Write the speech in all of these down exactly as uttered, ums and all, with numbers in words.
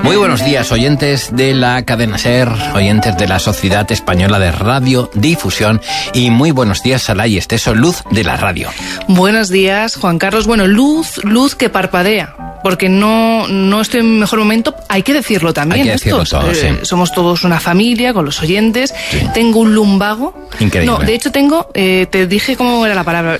Muy buenos días, oyentes de la cadena SER, oyentes de la Sociedad Española de Radiodifusión, y muy buenos días, Saray Esteso, luz de la radio. Buenos días, Juan Carlos. Bueno, luz, luz que parpadea, porque no, no estoy en mi mejor momento, hay que decirlo también. Hay que decirlo Estos, todo, eh, sí. Somos todos una familia con los oyentes. Sí. Tengo un lumbago. Increíble. No, de hecho tengo, eh, te dije cómo era la palabra,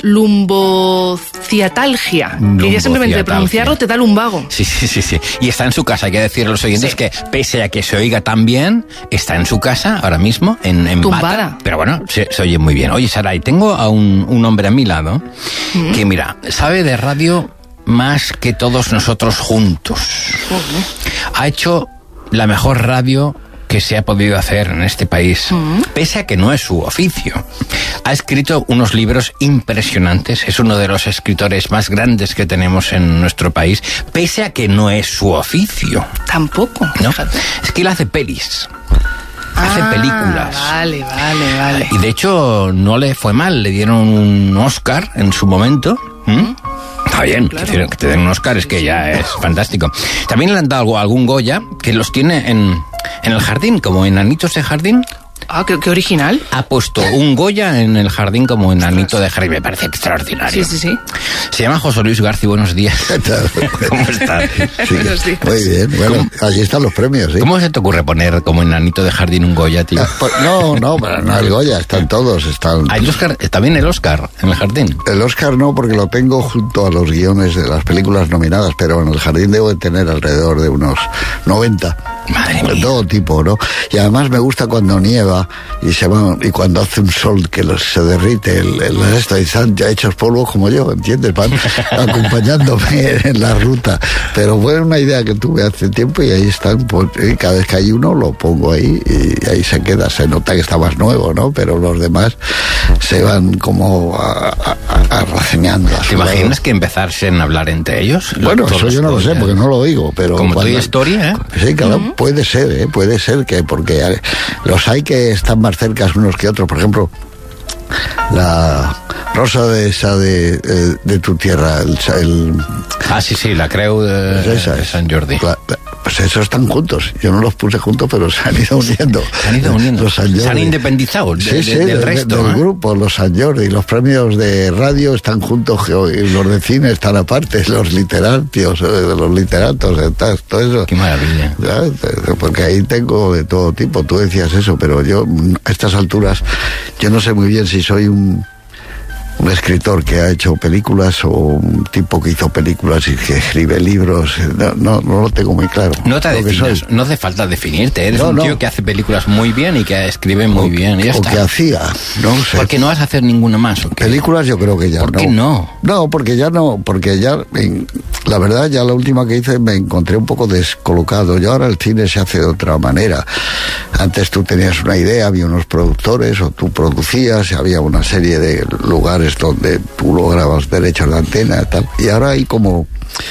lumbociatalgia. Que ya simplemente de pronunciarlo te da lumbago. Sí, sí, sí, sí. Y está en su casa, hay que decirle a los oyentes Sí. que pese a que se oiga tan bien, está en su casa ahora mismo, en, en Tumbada. bata, pero bueno, se, se oye muy bien. Oye, Saray, tengo a un, un hombre a mi lado mm. que, mira, sabe de radio más que todos nosotros juntos. Uh-huh. Ha hecho la mejor radio que se ha podido hacer en este país, uh-huh. pese a que no es su oficio. Ha escrito unos libros impresionantes, es uno de los escritores más grandes que tenemos en nuestro país, pese a que no es su oficio. Tampoco, ¿No? fíjate. Es que él hace pelis. Hace Ah, películas. Vale, vale, vale. Y de hecho no le fue mal, le dieron un Oscar en su momento. ¿Mm? Está bien, Claro. que, que te den un Oscar es que ya es fantástico. También le han dado algún Goya, que los tiene en, en el jardín, como enanitos de jardín. Ah, qué, qué original. Ha puesto un Goya en el jardín como enanito de jardín. Me parece extraordinario. Sí, sí, sí. Se llama José Luis García. Buenos días. ¿Cómo estás? Sí, Buenos días. muy bien. Bueno, allí están los premios, ¿sí? ¿Cómo se te ocurre poner como enanito de jardín un Goya, tío? Ah, pues, no, no, pero no el Goya, están todos, están... Hay Oscar, también el Oscar en el jardín. El Oscar no, porque lo tengo junto a los guiones de las películas nominadas, pero en el jardín debo de tener alrededor de unos noventa. Madre De mía. todo tipo, ¿no? Y además me gusta cuando nieva y se va, y cuando hace un sol que los, se derrite el, el resto, y están ya hechos polvo como yo, ¿entiendes? Van acompañándome en la ruta. Pero fue una idea que tuve hace tiempo y ahí están, pues, y cada vez que hay uno lo pongo ahí y ahí se queda. Se nota que está más nuevo, ¿no? Pero los demás se van como a, a, a, arraceñando a ¿Te su lado. imaginas que empezarse a hablar entre ellos? Bueno, Todos eso yo no lo sé, Goya. porque no lo oigo, pero... Como cuando- Toy Story, ¿eh? Sí, claro, puede ser, ¿eh? Puede ser que, porque eh, los hay que están más cerca unos que otros. Por ejemplo, la rosa de esa de, eh, de tu tierra, el... el Ah, sí, sí, la Creu de, pues esa de es. San Jordi. La- la- pues esos están juntos. Yo no los puse juntos, pero se han ido uniendo. Se han ido uniendo. Los San Jordi. Se han independizado de- Sí, de- sí, del de- de- resto, del ¿eh? grupo, los San Jordi. Los premios de radio están juntos, geo- y los de cine están aparte, los literatos, eh, los literatos, eh, tal, todo eso. Qué maravilla. Ya, porque ahí tengo de todo tipo. Tú decías eso, pero yo a estas alturas yo no sé muy bien si soy un un escritor que ha hecho películas o un tipo que hizo películas y que escribe libros. No, no, no lo tengo muy claro. No te Lo que definas, soy. no hace falta definirte. Eres No, un no. tío que hace películas muy bien y que escribe muy O- bien. Y ya o está. que hacía, no sé. ¿Por qué no vas a hacer ninguna más? ¿O qué? Películas yo creo que ya ¿Por no. qué no? No, porque ya no, porque ya, en- la verdad, ya la última que hice me encontré un poco descolocado. Yo ahora el cine se hace de otra manera. Antes tú tenías una idea, había unos productores, o tú producías, y había una serie de lugares donde tú lograbas derechos de antena y tal. Y ahora hay como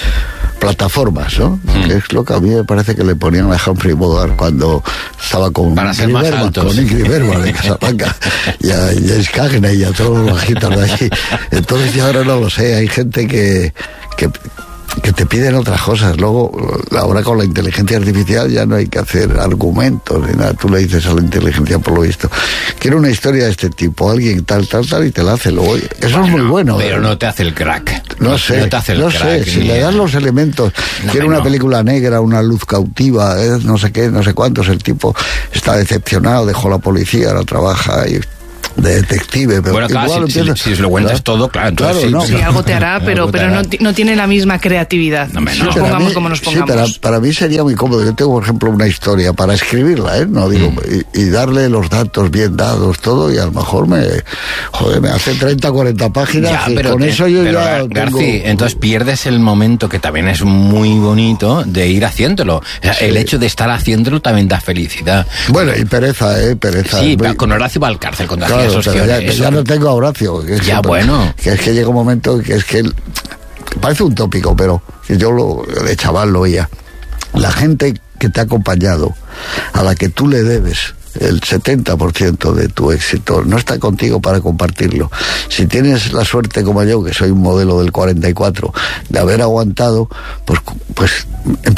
plataformas, ¿no? Mm. Que es lo que a mí me parece que le ponían a Humphrey Bogart cuando estaba con Para ser Ingrid más Bergman, altos. con Ingrid Bergman de Casablanca y a James Cagney y a todos los bajitos de allí. Entonces ya ahora no lo sé, hay gente que, que que te piden otras cosas. Luego, ahora con la inteligencia artificial ya no hay que hacer argumentos ni nada. Tú le dices a la inteligencia, por lo visto, quiero una historia de este tipo, alguien tal, tal, tal, y te la hace. Luego, eso es muy bueno. Pero no te hace el crack. No sé, No te hace el no crack. sé, si ni- le das los elementos, No, quiero no. una película negra, una luz cautiva, eh, no sé qué, no sé cuántos, el tipo está decepcionado, dejó la policía, ahora trabaja y de detective, pero Bueno, claro, igual si, si- empieza- si se lo cuentas Claro. todo, claro, entonces Claro, sí, no, sí. Sí, algo te hará, Algo pero, te pero hará. no, ti- no tiene la misma creatividad. No, hombre, no. Nos Para pongamos mí- como nos sí, pongamos. para, para mí sería muy cómodo. Yo tengo, por ejemplo, una historia para escribirla, ¿eh? No digo, Mm. y, y darle los datos bien dados, todo, y a lo mejor me, joder, me hace treinta, cuarenta páginas, Ya, y pero con te- eso yo pero, ya Gar- tengo... Garci, entonces pierdes el momento, que también es muy bonito, de ir haciéndolo. O sea, Sí. el hecho de estar haciéndolo también da felicidad. Bueno, y pereza, ¿eh? Pereza. Sí, es muy- con Horacio Valcárcel, cuando hacía Claro, esos pero ya, guiones, ya eso- no tengo a Horacio. que es Ya, que- bueno. Que es que llega un momento que es que... él- parece un tópico, pero que yo lo, de chaval lo oía. La gente que te ha acompañado, a la que tú le debes el setenta por ciento de tu éxito, no está contigo para compartirlo. Si tienes la suerte como yo, que soy un modelo del cuarenta y cuatro, de haber aguantado, pues, pues empezar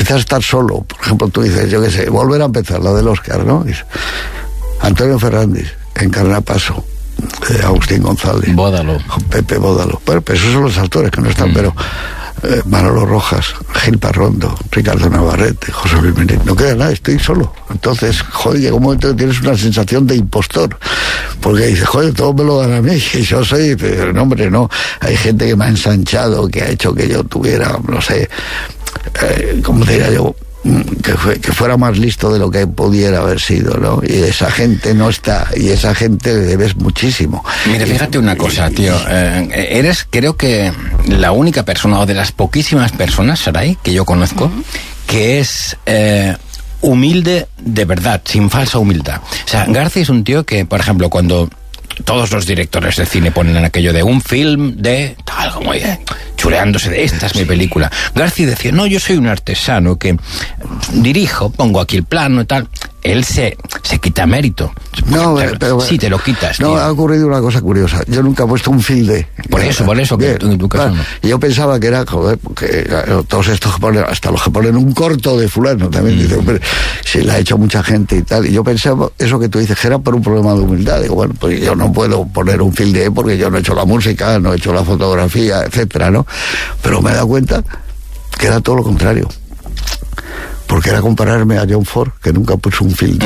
empiezas a estar solo. Por ejemplo, tú dices, yo qué sé, volver a empezar, la del Oscar, ¿no? Dices, Antonio Fernández, Encarna Paso, eh, Agustín González, Bódalo, Pepe Bódalo. Bueno, pues esos son los actores que no están, mm. pero eh, Manolo Rojas, Gil Parrondo, Ricardo Navarrete, José Luis Menéndez, no queda nada, estoy solo. Entonces, joder, llega un momento que tienes una sensación de impostor, porque dices, joder, todo me lo dan a mí, y yo soy, pero no, hombre, no, hay gente que me ha ensanchado, que ha hecho que yo tuviera, no sé, eh, ¿cómo diría yo? Que, fue, que fuera más listo de lo que pudiera haber sido, ¿no? Y esa gente no está, y esa gente le debes muchísimo. Mira, fíjate una cosa, tío, eh, eres, creo que la única persona, o de las poquísimas personas, Saray, que yo conozco, uh-huh. que es eh, humilde de verdad, sin falsa humildad. O sea, García es un tío que, por ejemplo, cuando todos los directores de cine ponen en aquello de un film de tal, como ya, chuleándose de esta es mi película, García decía, no, yo soy un artesano que dirijo, pongo aquí el plano y tal. Él se, se quita mérito. No, te, pero, sí, te lo quitas. No, tío. Ha ocurrido una cosa curiosa. Yo nunca he puesto un film de... Por eso, por eso. Bien, que en tu caso claro, no. Yo pensaba que era, joder, porque todos estos que ponen, hasta los que ponen un corto de fulano también, mm. dicen, hombre, si la ha hecho mucha gente y tal. Y yo pensaba, eso que tú dices, que era por un problema de humildad. Digo, bueno, pues yo no puedo poner un film de porque yo no he hecho la música, no he hecho la fotografía, etcétera, ¿no? Pero me he dado cuenta que era todo lo contrario. Porque era compararme a John Ford, que nunca puso un film.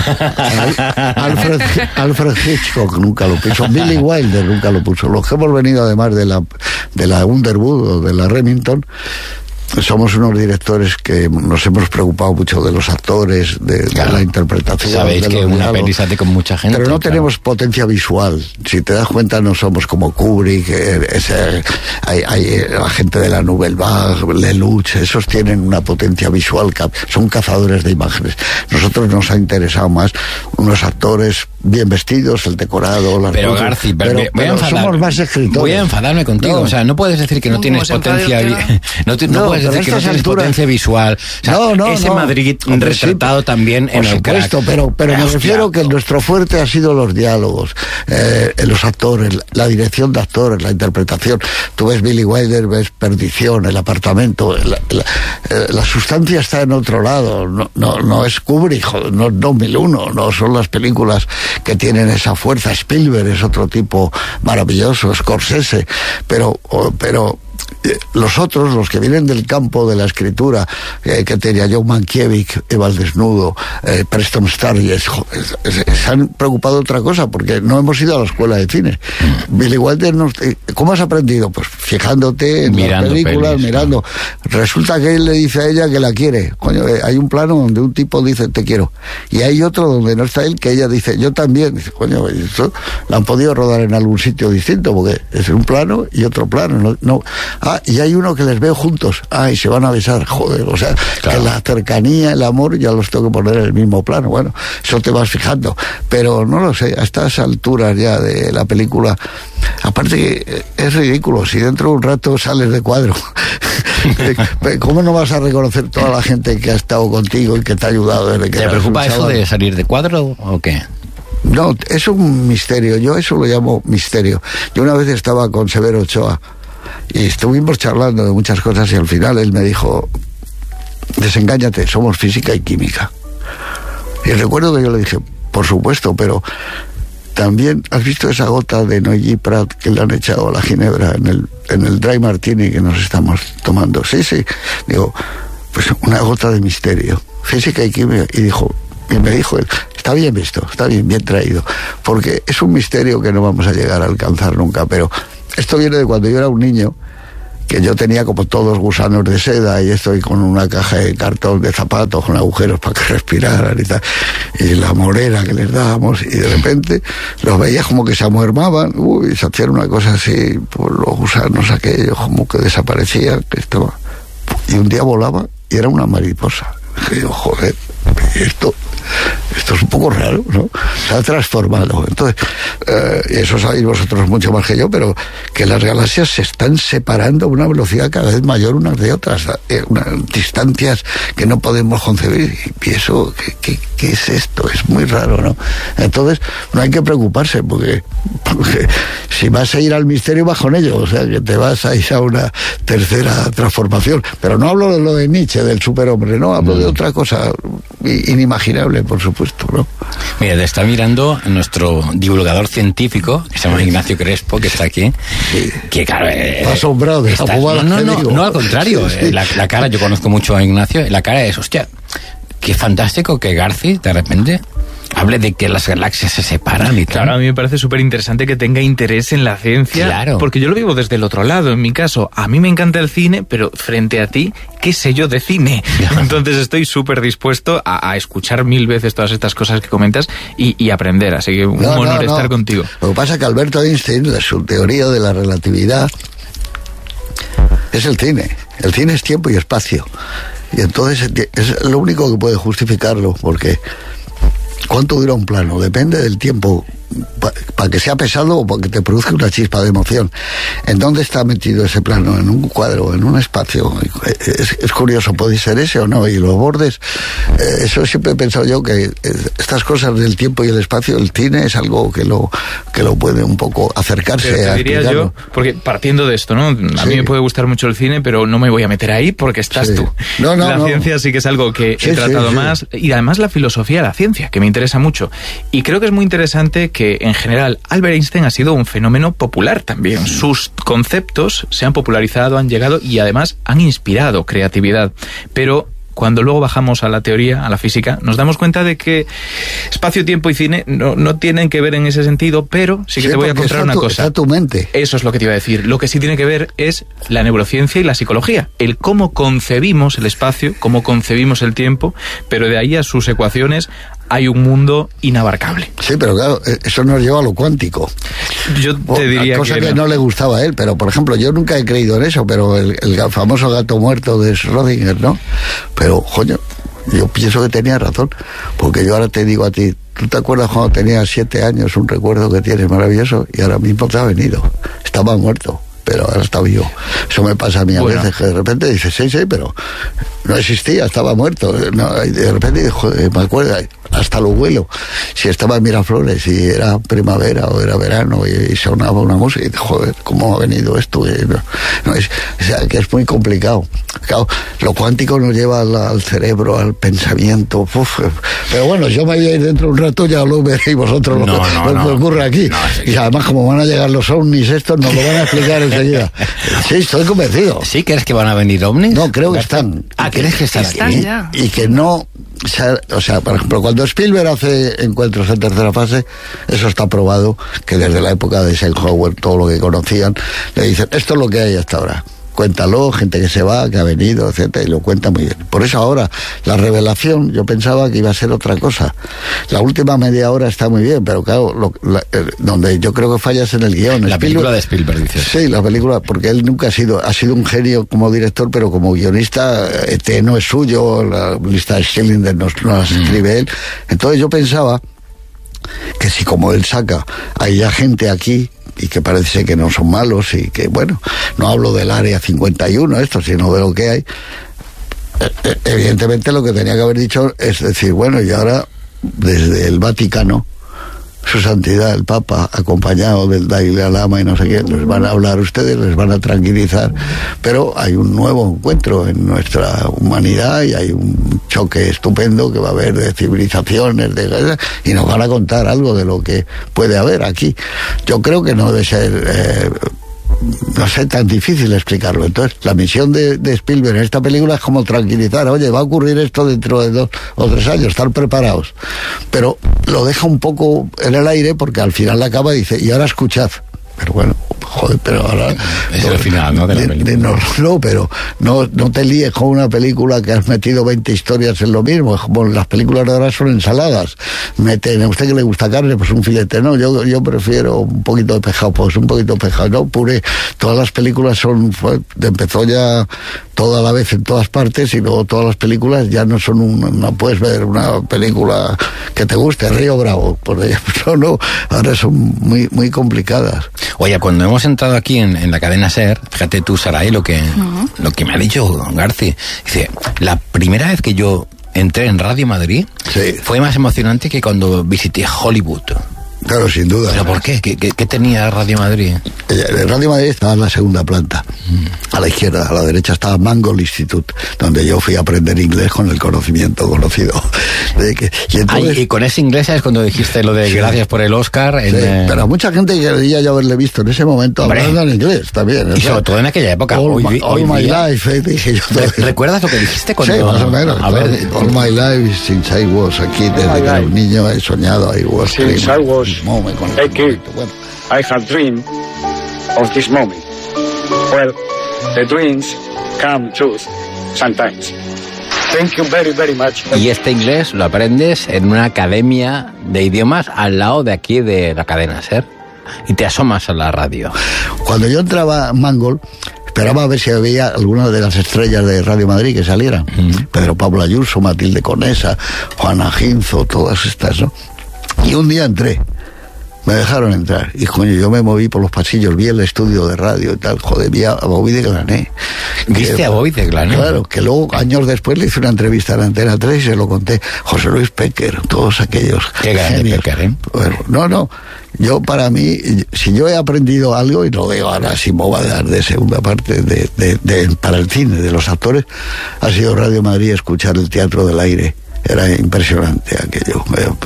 Alfred, Alfred Hitchcock nunca lo puso. Billy Wilder nunca lo puso. Los que hemos venido además de la, de la Underwood o de la Remington, somos unos directores que nos hemos preocupado mucho de los actores, de, claro. de la interpretación. Sabéis de que una peli se hace con mucha gente. Pero no claro. tenemos potencia visual. Si te das cuenta, no somos como Kubrick, ese, hay, hay la gente de la Nouvelle Vague, Lelouch, esos tienen una potencia visual, son cazadores de imágenes. Nosotros nos ha interesado más unos actores bien vestidos, el decorado, las pero cosas. Garci, pero, pero, voy a pero somos más escritores. Voy a enfadarme contigo. No. O sea, no puedes decir que no tienes potencia. No, te, no, no puedes decir que no tienes alturas... potencia visual. O sea, no, no, ese no. Madrid Hombre, retratado sí, también en por el supuesto, crack. pero, pero me Hostia, refiero que no. nuestro fuerte ha sido los diálogos, eh, los actores, la dirección de actores, la interpretación. Tú ves Billy Wilder, ves Perdición, El apartamento, la, la, la sustancia está en otro lado. No, no, no es Kubrick, no es dos mil uno, no son las películas que tienen esa fuerza. Spielberg es otro tipo maravilloso, Scorsese, pero, pero los otros, los que vienen del campo de la escritura, eh, que tenía John Mankiewicz, Eva el Desnudo, eh, Preston Sturges, se han preocupado de otra cosa, porque no hemos ido a la escuela de cine. Mm. Billy Wilder, nos, ¿cómo has aprendido? Pues fijándote en mirando las películas, pelis, mirando. ¿No? Resulta que él le dice a ella que la quiere. Coño, eh, hay un plano donde un tipo dice te quiero, y hay otro donde no está él, que ella dice yo también. Dice, coño, esto lo han podido rodar en algún sitio distinto, porque es un plano y otro plano. No, no. Ah, y hay uno que les veo juntos. Ah, y se van a besar. Joder, o sea, claro. que la cercanía, el amor, ya los tengo que poner en el mismo plano. Bueno, eso te vas fijando. Pero no lo sé, a estas alturas ya de la película, aparte que es ridículo, si dentro de un rato sales de cuadro, ¿cómo no vas a reconocer toda la gente que ha estado contigo y que te ha ayudado desde que ¿Te preocupa eso de salir de cuadro o qué? No, es un misterio. Yo eso lo llamo misterio. Yo una vez estaba con Severo Ochoa y estuvimos charlando de muchas cosas y al final él me dijo, desengáñate, somos física y química. Y recuerdo que yo le dije, por supuesto, pero también, ¿has visto esa gota de Noilly Prat que le han echado a la ginebra en el, en el dry martini que nos estamos tomando? Sí, sí. Digo, pues una gota de misterio, física y química. Y dijo, y me dijo él, está bien visto, está bien, bien traído, porque es un misterio que no vamos a llegar a alcanzar nunca, pero esto viene de cuando yo era un niño, que yo tenía como todos gusanos de seda y estoy con una caja de cartón de zapatos con agujeros para que respiraran y tal, y la morera que les dábamos, y de repente los veías como que se amuermaban, uy, se hacían una cosa así, pues los gusanos aquellos como que desaparecían, que estaba, y un día volaba y era una mariposa. Y yo, joder, esto, esto es un poco raro, ¿no? Se ha transformado. Entonces, eh, eso sabéis vosotros mucho más que yo, pero que las galaxias se están separando a una velocidad cada vez mayor unas de otras, eh, unas distancias que no podemos concebir. Y eso, ¿qué, qué, qué es esto? Es muy raro, ¿no? Entonces, no hay que preocuparse, porque, porque si vas a ir al misterio, vas con ello, o sea, que te vas a ir a una tercera transformación. Pero no hablo de lo de Nietzsche, del superhombre, no, hablo de otra cosa inimaginable, por supuesto, ¿no? Mira, te está mirando nuestro divulgador científico, que se llama Ignacio Crespo, que está aquí, Sí. que claro... Eh, Está asombrado de está, la jugada no, no, que no, digo. no, al contrario, Sí, sí. eh, la, la cara, yo conozco mucho a Ignacio, la cara es, hostia, qué fantástico que Garci, de repente, hable de que las galaxias se separan y tal. Claro, a mí me parece súper interesante que tenga interés en la ciencia, Claro. porque yo lo vivo desde el otro lado. En mi caso, a mí me encanta el cine, pero frente a ti, ¿qué sé yo de cine? Entonces estoy súper dispuesto a, a escuchar mil veces todas estas cosas que comentas y, y aprender. Así que un No, no, honor no. estar contigo. Lo que pasa es que Alberto Einstein, de su teoría de la relatividad, es el cine. El cine es tiempo y espacio. Y entonces es lo único que puede justificarlo, porque ¿cuánto dura un plano? Depende del tiempo, para pa que sea pesado o para que te produzca una chispa de emoción. ¿En dónde está metido ese plano? ¿En un cuadro? ¿En un espacio? Es, es curioso, puede ser ese o no. Y los bordes, eh, eso siempre he pensado yo, que eh, estas cosas del tiempo y el espacio, el cine es algo que lo que lo puede un poco acercarse Pero a te diría explicarlo. yo, porque partiendo de esto, ¿no? A Sí. mí me puede gustar mucho el cine, pero no me voy a meter ahí porque estás Sí. tú. No, no, la no. ciencia sí que es algo que Sí, he tratado sí, sí. más, y además la filosofía de la ciencia, que me interesa mucho. Y creo que es muy interesante que, en general, Albert Einstein ha sido un fenómeno popular también. Sus conceptos se han popularizado, han llegado y además han inspirado creatividad. Pero cuando luego bajamos a la teoría, a la física, nos damos cuenta de que espacio, tiempo y cine no, no tienen que ver en ese sentido, pero sí que Sí, te voy a porque contar está una tu- cosa. está tu mente. Eso es lo que te iba a decir. Lo que sí tiene que ver es la neurociencia y la psicología. El cómo concebimos el espacio, cómo concebimos el tiempo, pero de ahí a sus ecuaciones hay un mundo inabarcable. Sí, pero claro, eso nos lleva a lo cuántico. Yo Bueno, te diría cosa que, que no. no le gustaba a él, pero por ejemplo, yo nunca he creído en eso, pero el, el famoso gato muerto de Schrödinger, ¿no? Pero, coño, yo pienso que tenía razón, porque yo ahora te digo a ti, ¿tú te acuerdas cuando tenías siete años, un recuerdo que tienes maravilloso, y ahora mismo te ha venido? Estaba muerto, pero ahora está vivo. Eso me pasa a mí a Bueno. veces, que de repente dices, sí, sí, pero no existía, estaba muerto. No, y de repente, joder, me acuerdo, hasta lo huelo. Si estaba en Miraflores, si era primavera o era verano y, y sonaba una música, y joder, ¿cómo ha venido esto? Y no, no es, o sea, que es muy complicado. Claro, lo cuántico nos lleva al, al cerebro, al pensamiento. Uf, pero bueno, yo me voy a ir dentro de un rato, ya lo veréis vosotros, No, lo, no, lo no. que ocurre aquí. No, sí. Y además, como van a llegar los ovnis estos, nos lo van a explicar enseguida. Sí, estoy convencido. ¿Sí crees que van a venir ovnis? No, creo que están. Ah, ¿crees que están Están aquí? ya. Y que no, o sea, o sea, por ejemplo, cuando Spielberg hace encuentros en tercera fase, eso está probado, que desde la época de Eisenhower, todo lo que conocían, le dicen, esto es lo que hay hasta ahora. Cuéntalo, gente que se va, que ha venido, etcétera, y lo cuenta muy bien. Por eso ahora, la revelación, yo pensaba que iba a ser otra cosa. La última media hora está muy bien, pero claro, lo, la, eh, donde yo creo que falla es en el guión. La película de Spielberg, dices. Sí, la película, porque él nunca ha sido, ha sido un genio como director, pero como guionista, E T no es suyo, la lista de Schindler no, no la escribe él. Entonces yo pensaba que si como él saca, hay ya gente aquí, y que parece que no son malos, y que, bueno, no hablo del área cincuenta y uno, esto, sino de lo que hay, evidentemente lo que tenía que haber dicho es decir, bueno, y ahora, desde el Vaticano, su santidad, el Papa, acompañado del Dalai Lama y no sé qué, les van a hablar ustedes, les van a tranquilizar, pero hay un nuevo encuentro en nuestra humanidad y hay un choque estupendo que va a haber de civilizaciones, de, y nos van a contar algo de lo que puede haber aquí. Yo creo que no debe ser... Eh, no sé, tan difícil explicarlo. Entonces, la misión de, de Spielberg en esta película es como tranquilizar, oye, va a ocurrir esto dentro de dos o tres años, estar preparados. Pero lo deja un poco en el aire porque al final la acaba y dice, y ahora escuchad. Pero bueno, joder, pero ahora... Es no, el final, ¿no? De la película. De, no, no, pero no, no te líes con una película que has metido veinte historias en lo mismo. Es como las películas de ahora son ensaladas. Meten, a usted que le gusta carne, pues un filete, no, yo, yo prefiero un poquito de pescado, pues un poquito de pescado, no, puré. Todas las películas son, fue, empezó ya toda la vez en todas partes, y luego todas las películas ya no son un, no puedes ver una película que te guste, Río Bravo, por ejemplo, no, ahora son muy, muy complicadas. Oye, cuando hemos entrado aquí en, en la cadena SER, fíjate tú, Saray, lo que, uh-huh. lo que me ha dicho Garci, dice, la primera vez que yo entré en Radio Madrid, sí, fue más emocionante que cuando visité Hollywood. Claro, sin duda. ¿Pero por qué? ¿Qué, qué, qué tenía Radio Madrid? El Radio Madrid estaba en la segunda planta, mm. a la izquierda, a la derecha estaba Mangold Institute, donde yo fui a aprender inglés con el conocimiento conocido. De que, y, entonces, Ay, y con ese inglés es cuando dijiste lo de sí, gracias por el Oscar. En, sí, eh... pero mucha gente quería yo haberle visto en ese momento hablando en inglés también. Y sobre todo en aquella época. All, hoy, my, hoy all my día, life, eh, dije yo. ¿Recuerdas lo que dijiste cuando...? Sí, más o menos. A claro, ver, all my life since I was a kid, desde que era un niño he soñado, I was since I was a kid, bueno. I had dreamed of this moment. Well, the dreams come true sometimes. Thank you very, very much. Y este inglés lo aprendes en una academia de idiomas al lado de aquí de la cadena SER. Y te asomas a la radio. Cuando yo entraba a Mangold, esperaba a ver si había alguna de las estrellas de Radio Madrid que salieran. Uh-huh. Pedro Pablo Ayuso, Matilde Conesa, Juana Ginzo, todas estas, ¿no? Y un día entré. Me dejaron entrar y coño, yo me moví por los pasillos, vi el estudio de radio y tal, joder, vi a Bobby de Glané. ¿Viste a Bobby de Glané? Claro, que luego años después le hice una entrevista a la Antena tres y se lo conté. José Luis Péquer, todos aquellos. Qué grande Péquer, ¿eh? Bueno, no, no, yo para mí, si yo he aprendido algo, y lo digo ahora si me voy a dar de segunda parte de, de, de, para el cine, de los actores, ha sido Radio Madrid escuchar el Teatro del Aire. Era impresionante aquello,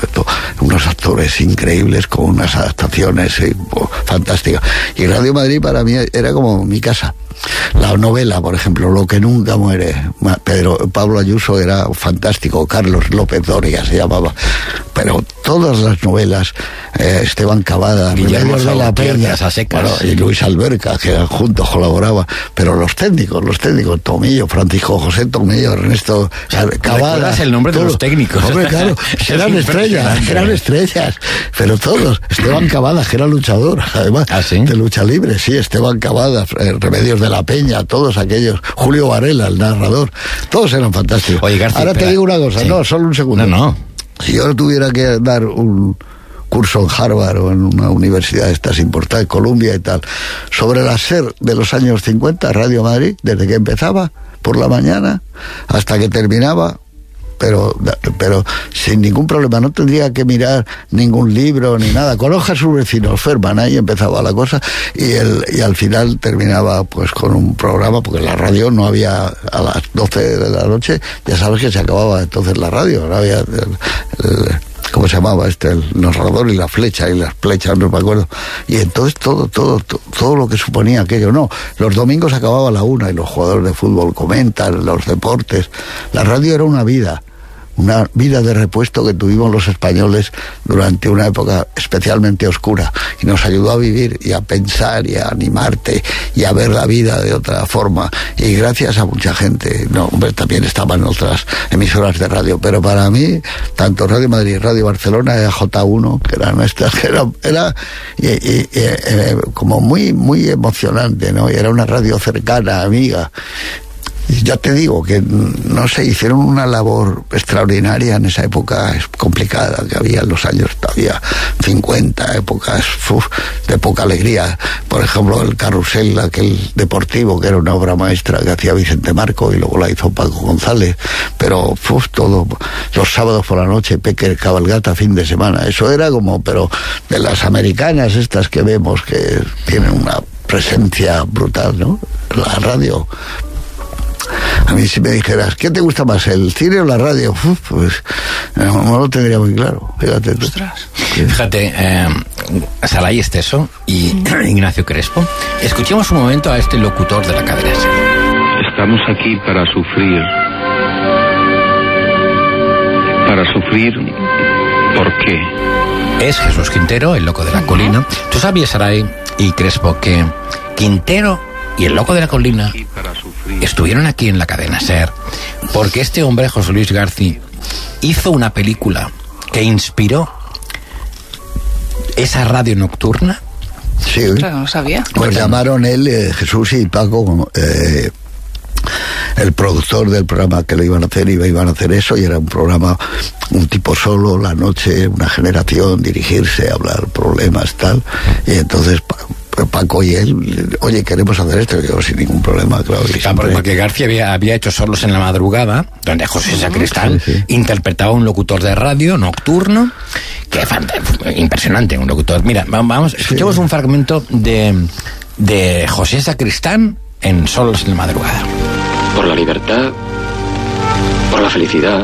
unos actores increíbles con unas adaptaciones eh, fantásticas. Y Radio Madrid para mí era como mi casa. La novela, por ejemplo, Lo que nunca muere, Pedro Pablo Ayuso era fantástico, Carlos López Doria se llamaba, pero todas las novelas, eh, Esteban Cavada, Guillermo de la Peña, bueno, y Luis Alberca, que juntos colaboraban, pero los técnicos, los técnicos, Tomillo, Francisco José Tomillo, Ernesto Cavada. ¿Recuerdas el nombre todo, de los técnicos? Hombre, claro, eran estrellas, eran estrellas, pero todos. Esteban Cavada, que era luchador, además, ¿ah, sí? de lucha libre, sí, Esteban Cavada, eh, Remedios de la Peña, todos aquellos, Julio Varela, el narrador, todos eran fantásticos. Oye, García, ahora espera. te digo una cosa, sí. no, solo un segundo. No, no. Si yo tuviera que dar un curso en Harvard o en una universidad de estas importantes, Columbia y tal, sobre la SER de los años cincuenta, Radio Madrid, desde que empezaba por la mañana hasta que terminaba, pero pero sin ningún problema, no tendría que mirar ningún libro ni nada. Conozca a sus vecinos, Ferman, ahí empezaba la cosa, y el y al final terminaba pues con un programa, porque en la radio no había, a las doce de la noche ya sabes que se acababa entonces la radio, no había el, el, ¿cómo se llamaba este? El narrador y la flecha, y las flechas, no me acuerdo. Y entonces todo, todo, todo, todo lo que suponía aquello, no. Los domingos acababa a la una y los jugadores de fútbol comentan los deportes. La radio era una vida. Una vida de repuesto que tuvimos los españoles durante una época especialmente oscura, y nos ayudó a vivir y a pensar y a animarte y a ver la vida de otra forma, y gracias a mucha gente. No, hombre, también estaban otras emisoras de radio, pero para mí tanto Radio Madrid, Radio Barcelona, era J uno, que eran nuestras, que era, era y, y, y, eh, como muy muy emocionante, ¿no? Y era una radio cercana, amiga. Ya te digo que, no sé, hicieron una labor extraordinaria en esa época complicada que había en los años todavía cincuenta, épocas uf, de poca alegría. Por ejemplo, el Carrusel, aquel deportivo, que era una obra maestra que hacía Vicente Marco y luego la hizo Paco González, pero uf, todo, los sábados por la noche, Péquer, cabalgata, fin de semana, eso era como, pero de las americanas estas que vemos que tienen una presencia brutal, ¿no? La radio. A mí si me dijeras, ¿qué te gusta más, el cine o la radio? Uf, pues no, no lo tendría muy claro. Fíjate tú. Fíjate, eh, Saray Esteso y Ignacio Crespo. Escuchemos un momento a este locutor de la cadena. Estamos aquí para sufrir. Para sufrir, ¿por qué? Es Jesús Quintero, el loco de la colina. ¿Tú sabías, Saray, y Crespo, que Quintero y el Loco de la Colina estuvieron aquí en la cadena SER porque este hombre, José Luis García, hizo una película que inspiró esa radio nocturna. Sí, claro, no sabía. Pues llamaron él, eh, Jesús y Paco, eh, el productor del programa que lo iban a hacer, iba, iban a hacer eso, y era un programa, un tipo solo, la noche, una generación, dirigirse, hablar problemas, tal, y entonces Paco y él, oye, queremos hacer esto, y yo sin ningún problema, claro. Y siempre... Porque García había, había hecho Solos en la Madrugada, donde José Sacristán sí, sí. interpretaba a un locutor de radio nocturno, que es impresionante, un locutor. Mira, vamos, escuchemos sí. un fragmento de, de José Sacristán en Solos en la Madrugada. Por la libertad, por la felicidad,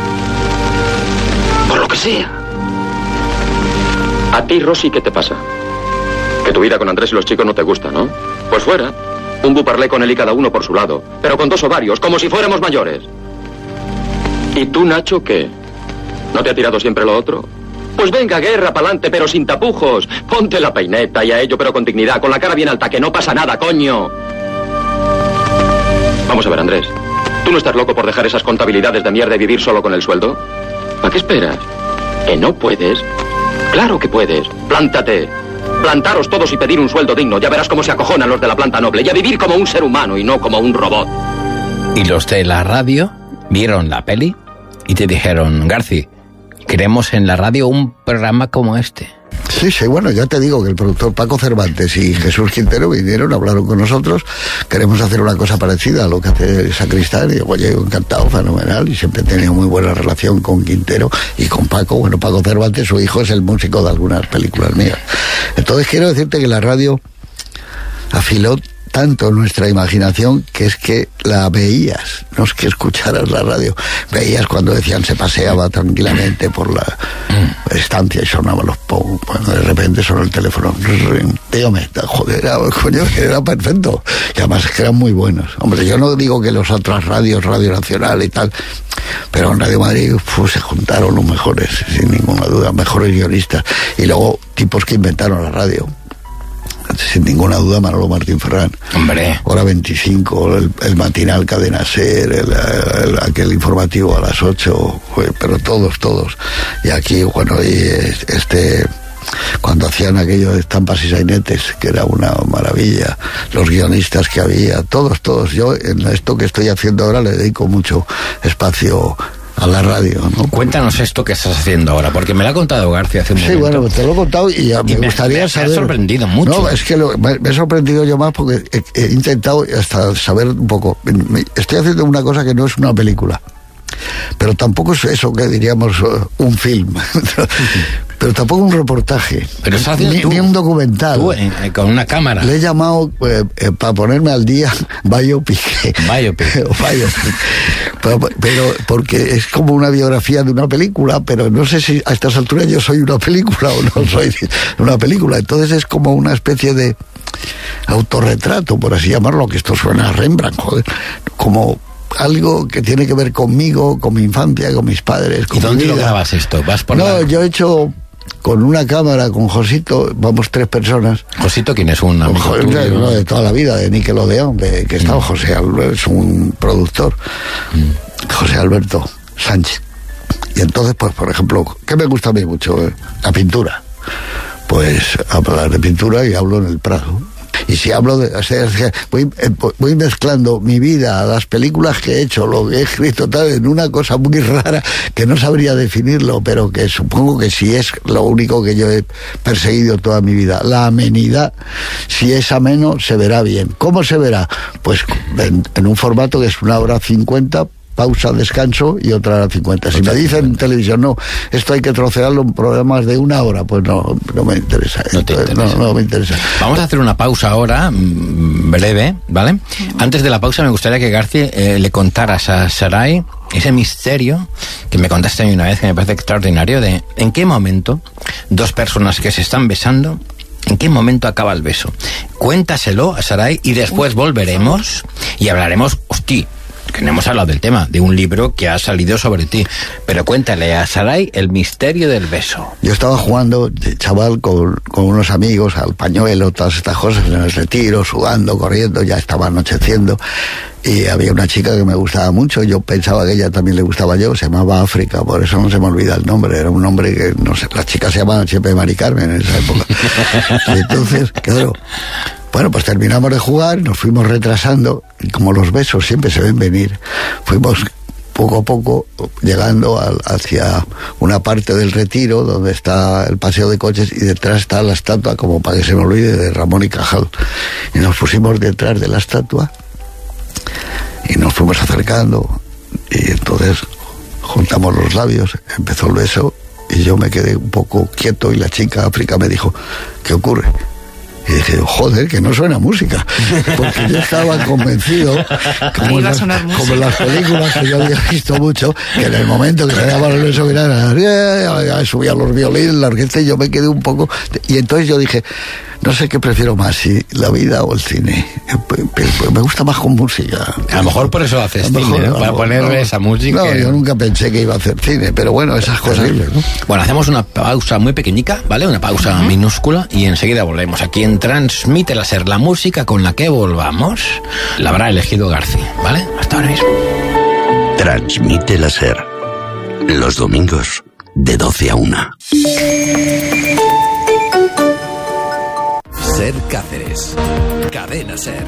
por lo que sea. A ti, Rosy, ¿qué te pasa? Que tu vida con Andrés y los chicos no te gusta, ¿no? Pues fuera. Un buparlé con él y cada uno por su lado, pero con dos ovarios, como si fuéramos mayores. ¿Y tú, Nacho, qué? ¿No te ha tirado siempre lo otro? Pues venga, guerra, pa'lante, pero sin tapujos. Ponte la peineta y a ello, pero con dignidad, con la cara bien alta, que no pasa nada, coño. Vamos a ver, Andrés. ¿Tú no estás loco por dejar esas contabilidades de mierda y vivir solo con el sueldo? ¿A qué esperas? ¿Que no puedes? Claro que puedes. Plántate. Plantaros todos y pedir un sueldo digno. Ya verás cómo se acojonan los de la planta noble. Y a vivir como un ser humano y no como un robot. Y los de la radio vieron la peli y te dijeron, Garci, queremos en la radio un programa como este. Sí, sí, bueno, ya te digo que el productor Paco Cervantes y Jesús Quintero vinieron, hablaron con nosotros, queremos hacer una cosa parecida a lo que hace Sacristán, y digo, oye, encantado, fenomenal, y siempre he tenido muy buena relación con Quintero y con Paco. Bueno, Paco Cervantes, su hijo, es el músico de algunas películas mías. Entonces quiero decirte que la radio afiló tanto nuestra imaginación que es que la veías, no es que escucharas la radio, veías cuando decían se paseaba tranquilamente por la estancia y sonaban los pom, bueno, de repente sonó el teléfono, tío, me joder, era, coño, era perfecto, y además es que eran muy buenos. Hombre, yo no digo que las otras radios, Radio Nacional y tal, pero en Radio Madrid pues, se juntaron los mejores, sin ninguna duda, mejores guionistas, y luego tipos que inventaron la radio. Sin ninguna duda, Manolo Martín Ferrán. Hombre. Hora veinticinco, el, el matinal Cadena SER, el, el, aquel informativo a las ocho, pero todos, todos. Y aquí, bueno, y este, cuando hacían aquello de estampas y sainetes, que era una maravilla, los guionistas que había, todos, todos. Yo en esto que estoy haciendo ahora le dedico mucho espacio a la radio, ¿no? Cuéntanos esto que estás haciendo ahora, porque me lo ha contado García hace un momento. Sí, bueno, te lo he contado y, ya y me, me gustaría me, saber... Me ha sorprendido mucho. No, es que lo, me, me he sorprendido yo más porque he, he intentado hasta saber un poco. Me, estoy haciendo una cosa que no es una película, pero tampoco es eso que diríamos uh, un film. Pero tampoco un reportaje, pero ni, tú, ni un documental. Tú, eh, con una cámara. Le he llamado, eh, eh, para ponerme al día, biopic. Biopic. Biopic. pero, pero porque es como una biografía de una película, pero no sé si a estas alturas yo soy una película o no soy una película. Entonces es como una especie de autorretrato, por así llamarlo, que esto suena a Rembrandt, joder, como... algo que tiene que ver conmigo, con mi infancia, con mis padres. Con ¿Y dónde mi vida. lo grabas esto? ¿Vas por no, la... yo he hecho con una cámara, con Josito, vamos tres personas. ¿Josito quién es? Un amigo José, tuyo? No, de toda la vida, de Nickelodeon, de, que estaba mm. José Alberto, es un productor, mm. José Alberto Sánchez. Y entonces, pues, por ejemplo, ¿qué me gusta a mí mucho? Eh? La pintura. Pues hablar de pintura y hablo en el Prado. Y si hablo de... O sea, voy, voy mezclando mi vida, las películas que he hecho, lo que he escrito, tal, en una cosa muy rara que no sabría definirlo, pero que supongo que sí es lo único que yo he perseguido toda mi vida. La amenidad, si es ameno, se verá bien. ¿Cómo se verá? Pues en, en un formato que es una hora cincuenta, pausa, descanso y otra hora cincuenta. Si me dicen en televisión, no, esto hay que trocearlo en programas de una hora, pues no, no me interesa. No te interesa. No, no me interesa. Vamos a hacer una pausa ahora, breve, ¿vale? Antes de la pausa me gustaría que García eh, le contaras a Saray ese misterio que me contaste a mí una vez, que me parece extraordinario, de en qué momento dos personas que se están besando, ¿en qué momento acaba el beso? Cuéntaselo a Saray y después volveremos y hablaremos, hostia, que no hemos hablado del tema, de un libro que ha salido sobre ti. Pero cuéntale a Sarai el misterio del beso. Yo estaba jugando, de chaval, con, con unos amigos al pañuelo, todas estas cosas, en el retiro, sudando, corriendo, ya estaba anocheciendo. Y había una chica que me gustaba mucho, yo pensaba que ella también le gustaba yo, se llamaba África, por eso no se me olvida el nombre, era un nombre que, no sé, las chicas se llamaban siempre Mari Carmen en esa época. Y entonces, claro, bueno, pues terminamos de jugar, nos fuimos retrasando, y como los besos siempre se ven venir, fuimos poco a poco llegando al, hacia una parte del retiro donde está el paseo de coches y detrás está la estatua, como para que se me olvide, de Ramón y Cajal. Y nos pusimos detrás de la estatua y nos fuimos acercando y entonces juntamos los labios, empezó el beso y yo me quedé un poco quieto y la chica África me dijo, ¿qué ocurre? Y dije, joder, que no suena música, porque yo estaba convencido, como en, las, como en las películas que yo había visto mucho, que en el momento que se daba el beso, que subía los violines, la orquesta, y yo me quedé un poco, y entonces yo dije, no sé qué prefiero más, si la vida o el cine. Me gusta más con música. A lo mejor por eso haces cine, ¿no? Para ponerle no, esa música. No, yo nunca pensé que iba a hacer cine, pero bueno, esas cosas. ¿No? Bueno, hacemos una pausa muy pequeñica, ¿vale? Una pausa uh-huh. minúscula y enseguida volvemos. Aquí en Transmite Láser, la música con la que volvamos la habrá elegido García, ¿vale? Hasta ahora mismo. Transmite Láser, los domingos de doce a una. Ser Cáceres. Cadena Ser.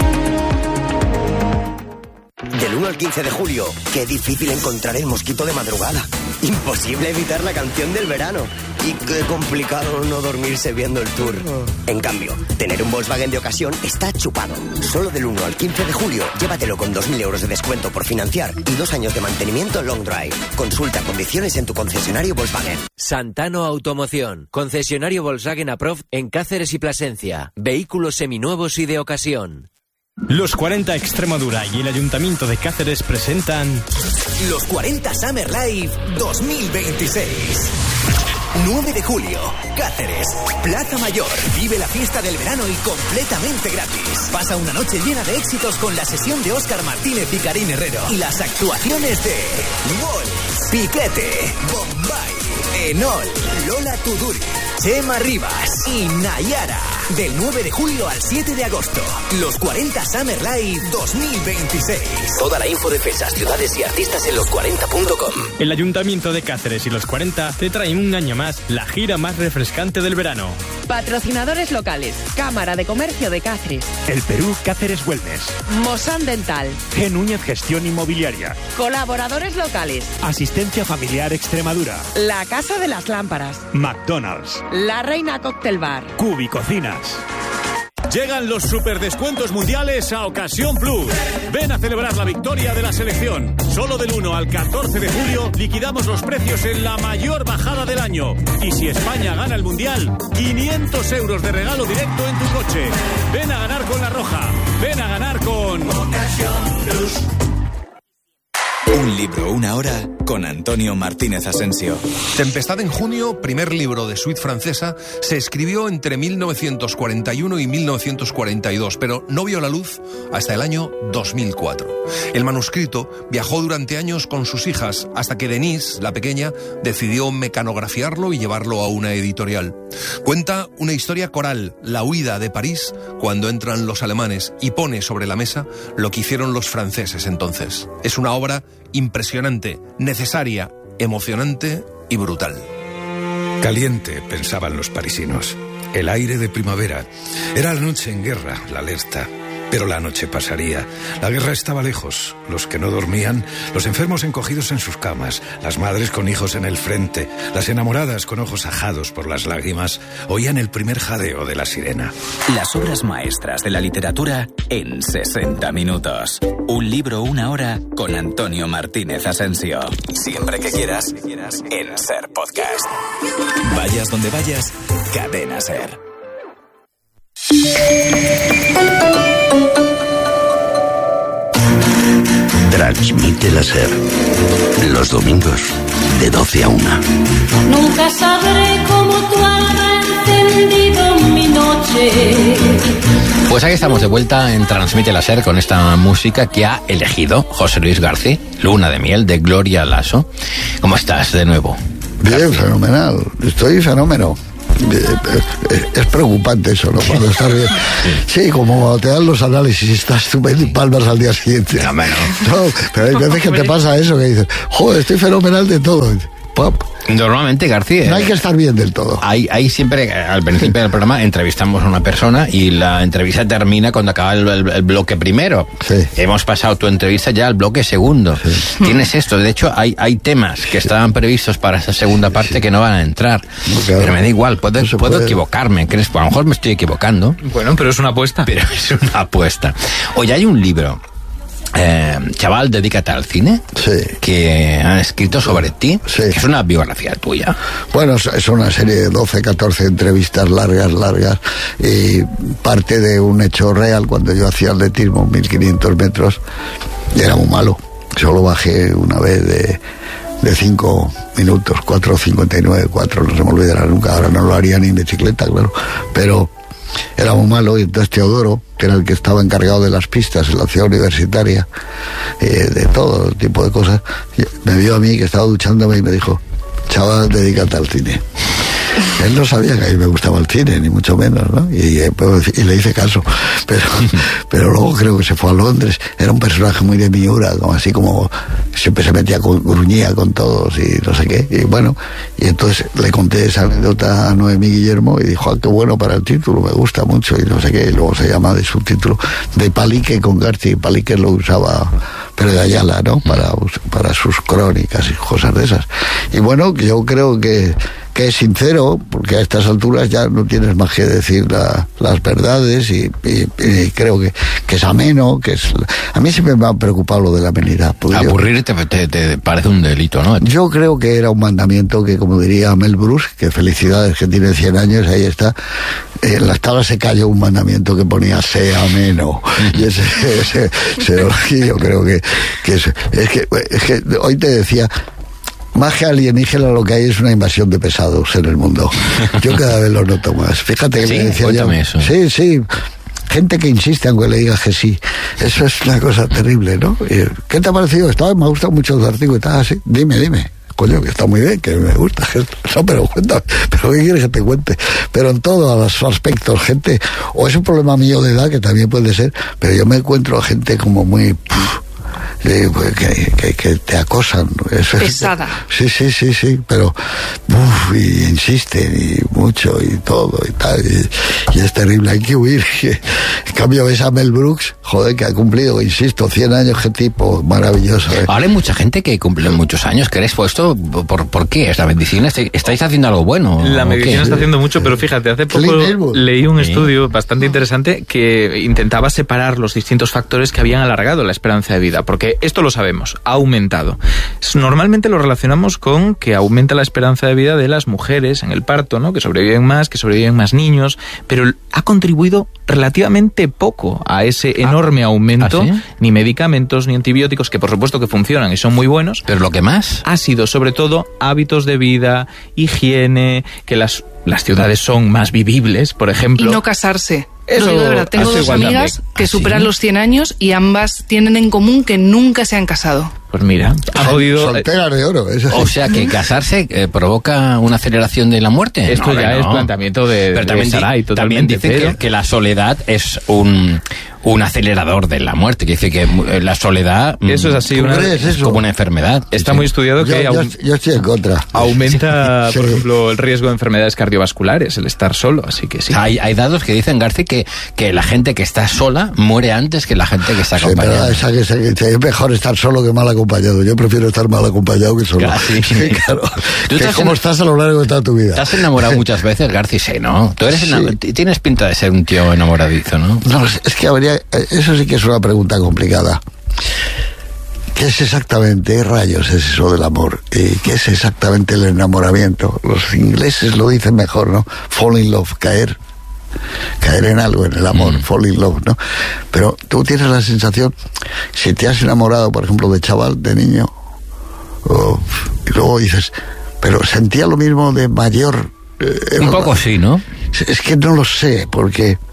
Del uno al quince de julio, qué difícil encontrar el mosquito de madrugada. Imposible evitar la canción del verano. Y qué complicado no dormirse viendo el tour. En cambio, tener un Volkswagen de ocasión está chupado. Solo del uno al quince de julio, llévatelo con dos mil euros de descuento por financiar y dos años de mantenimiento long drive. Consulta condiciones en tu concesionario Volkswagen. Santano Automoción. Concesionario Volkswagen Approved en Cáceres y Plasencia. Vehículos seminuevos y de ocasión. Los cuarenta Extremadura y el Ayuntamiento de Cáceres presentan Los cuarenta Summer Live dos mil veintiséis. nueve de julio, Cáceres, Plaza Mayor. Vive la fiesta del verano y completamente gratis. Pasa una noche llena de éxitos con la sesión de Óscar Martínez y Karim Herrero. Y las actuaciones de Walls, Piquete, Bombay, Enol, Lola Tuduri, Chema Rivas y Nayara. Del nueve de julio al siete de agosto. Los cuarenta Summer Live dos mil veintiséis. Toda la info de fechas, ciudades y artistas en los cuarenta punto com. El Ayuntamiento de Cáceres y los cuarenta te traen un año más la gira más refrescante del verano. Patrocinadores locales: Cámara de Comercio de Cáceres, El Perú Cáceres Wellness, Mosan Dental, G. Núñez Gestión Inmobiliaria. Colaboradores locales: Asistencia Familiar Extremadura, La Casa de las Lámparas, McDonald's, La Reina Cocktail Bar, Cubi Cocinas. Llegan los superdescuentos mundiales a Ocasión Plus. Ven a celebrar la victoria de la selección. Solo del uno al catorce de julio liquidamos los precios en la mayor bajada del año. Y si España gana el mundial, quinientos euros de regalo directo en tu coche. Ven a ganar con La Roja. Ven a ganar con Ocasión Plus. Un libro, una hora, con Antonio Martínez Asensio. Tempestad en junio, primer libro de suite francesa, se escribió entre mil novecientos cuarenta y uno y mil novecientos cuarenta y dos, pero no vio la luz hasta el año dos mil cuatro. El manuscrito viajó durante años con sus hijas, hasta que Denise, la pequeña, decidió mecanografiarlo y llevarlo a una editorial. Cuenta una historia coral, la huida de París, cuando entran los alemanes, y pone sobre la mesa lo que hicieron los franceses entonces. Es una obra impresionante, necesaria, emocionante y brutal. Caliente, pensaban los parisinos. El aire de primavera. Era la noche en guerra, la alerta. Pero la noche pasaría. La guerra estaba lejos. Los que no dormían, los enfermos encogidos en sus camas, las madres con hijos en el frente, las enamoradas con ojos ajados por las lágrimas, oían el primer jadeo de la sirena. Las obras maestras de la literatura en sesenta minutos. Un libro, una hora, con Antonio Martínez Asensio. Siempre que quieras, en Ser Podcast. Vayas donde vayas, Cadena Ser. Transmite Láser, los domingos de doce a una. Nunca sabré cómo tú has encendido mi noche, Pues aquí estamos de vuelta en Transmite la SER con esta música que ha elegido José Luis García, Luna de miel, de Gloria Lasso. ¿Cómo estás de nuevo? Bien, fenomenal. Estoy fenómeno. Es preocupante eso, ¿no? Cuando estás bien. Sí, como te dan los análisis y estás estupendo y palmas al día siguiente. No, menos. No, pero hay veces que te pasa eso, que dices, joder, estoy fenomenal de todo. Pop. Normalmente, García... No hay que estar bien del todo. Hay, hay siempre, al principio del programa, entrevistamos a una persona y la entrevista termina cuando acaba el, el, el bloque primero. Sí. Hemos pasado tu entrevista ya al bloque segundo. Sí. Tienes esto. De hecho, hay, hay temas que estaban previstos para esa segunda parte sí. que no van a entrar. No, claro. Pero me da igual, puedo, no puedo equivocarme. ¿Crees? A lo mejor me estoy equivocando. Bueno, pero es una apuesta. Pero es una apuesta. Oye, hay un libro... Eh, chaval, dedícate al cine, sí. que han escrito sobre ti, sí. que es una biografía tuya. Bueno, es una serie de doce, catorce entrevistas largas, largas, y parte de un hecho real. Cuando yo hacía atletismo, mil quinientos metros, y era muy malo. Solo bajé una vez de, de cinco minutos, cuatro cincuenta y nueve, cuatro, no se me olvidará nunca. Ahora no lo haría ni en bicicleta, claro, pero era muy malo. Y entonces Teodoro, que era el que estaba encargado de las pistas en la ciudad universitaria, eh, de todo tipo de cosas, me vio a mí que estaba duchándome y me dijo, chaval, dedícate al cine. Él no sabía que a mí me gustaba el cine, ni mucho menos, ¿no? Y, y le hice caso. Pero, pero luego creo que se fue a Londres. Era un personaje muy de Miura, como así como siempre se metía con, gruñía con todos y no sé qué. Y bueno, y entonces le conté esa anécdota a Noemí Guillermo y dijo, ah, qué bueno para el título, me gusta mucho y no sé qué. Y luego se llama de subtítulo de Palique con García. Palique lo usaba Pérez de Ayala, ¿no? Para, para sus crónicas y cosas de esas. Y bueno, yo creo que que es sincero, porque a estas alturas ya no tienes más que decir la, las verdades y, y, y creo que, que es ameno, que es... A mí siempre me ha preocupado lo de la amenidad. Aburrirte te, te, te parece un delito, ¿no? Yo creo que era un mandamiento que, como diría Mel Brooks, que felicidades, que tiene cien años, ahí está, en las tablas se cayó un mandamiento que ponía sea ameno. Y ese, ese, ese yo creo que, que, es, es que es que hoy te decía... Más que alienígena, lo que hay es una invasión de pesados en el mundo. Yo cada vez lo noto más. Fíjate que sí, me decía yo... Eso. Sí, sí. Gente que insiste aunque le digas que sí. Eso es una cosa terrible, ¿no? ¿Qué te ha parecido? Estaba, me ha gustado mucho el artículo y tal, así. Dime, dime. Coño, que está muy bien, que me gusta. No, pero cuéntame. ¿Pero qué quieres que te cuente? Pero en todos los aspectos, gente... O es un problema mío de edad, que también puede ser, pero yo me encuentro a gente como muy... Pff, Sí, pues que, que, que te acosan. Eso pesada. Es, sí, sí, sí, sí, pero uf, y insisten y mucho y todo y tal, y, y es terrible, hay que huir. En cambio ves a Mel Brooks, joder, que ha cumplido, insisto, cien años, qué tipo maravilloso. ¿eh? Ahora hay mucha gente que cumple muchos años. ¿Crees puesto? ¿Por, por qué? ¿Es la medicina? ¿Estáis haciendo algo bueno? La medicina está haciendo mucho, pero fíjate, hace poco leí un sí. estudio bastante interesante que intentaba separar los distintos factores que habían alargado la esperanza de vida, porque esto lo sabemos, ha aumentado. Normalmente lo relacionamos con que aumenta la esperanza de vida de las mujeres en el parto, ¿no? Que sobreviven más, que sobreviven más niños, pero ha contribuido relativamente poco a ese enorme aumento, ¿ah, sí? Ni medicamentos ni antibióticos, que por supuesto que funcionan y son muy buenos. Pero lo que más ha sido sobre todo hábitos de vida, higiene, que las, las ciudades son más vivibles, por ejemplo. Y no casarse. Eso, lo digo de verdad, tengo dos amigas que superan los cien años y ambas tienen en común que nunca se han casado. Pues mira, ha podido... Solteras de oro. Eso sí. O sea, que casarse eh, provoca una aceleración de la muerte. Esto no, ya no. es planteamiento de, pero de también, Sarai, también dice pero... que, que la soledad es un, un acelerador de la muerte. Que dice que la soledad eso es así, una, es eso? como una enfermedad. Está sí. muy estudiado que... Yo, yo, yo estoy en contra. Aumenta, sí. por ejemplo, el riesgo de enfermedades cardiovasculares, el estar solo, así que sí. Hay, hay datos que dicen, García, que, que la gente que está sola muere antes que la gente que está acompañada. Sí, pero esa, esa, es mejor estar solo que mal acompañado. Yo prefiero estar mal acompañado que solo. Sí, sí. Claro. ¿Tú que estás como en... estás a lo largo de toda tu vida. ¿Te has enamorado muchas veces, García? Sí, ¿no? Tú eres sí. enam... tienes pinta de ser un tío enamoradizo, ¿no? No, es que habría... Eso sí que es una pregunta complicada. ¿Qué es exactamente, qué rayos es eso del amor? ¿Y qué es exactamente el enamoramiento? Los ingleses lo dicen mejor, ¿no? Fall in love, caer. Caer en algo, en el amor, mm. fall in love, ¿no? Pero tú tienes la sensación, si te has enamorado, por ejemplo, de chaval, de niño, oh, y luego dices, pero sentía lo mismo de mayor. Eh, Un poco sí, ¿no? Es que no lo sé, porque